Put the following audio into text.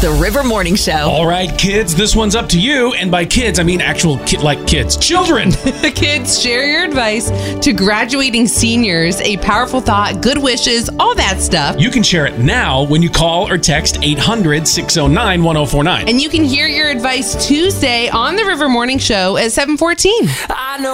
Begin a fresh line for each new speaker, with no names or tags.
The River Morning Show.
All right, kids, this one's up to you. And by kids, I mean actual kids. Children.
Kids, share your advice to graduating seniors, a powerful thought, good wishes, all that stuff.
You can share it now when you call or text 800-609-1049.
And you can hear your advice Tuesday on The River Morning Show at 7:14.
I know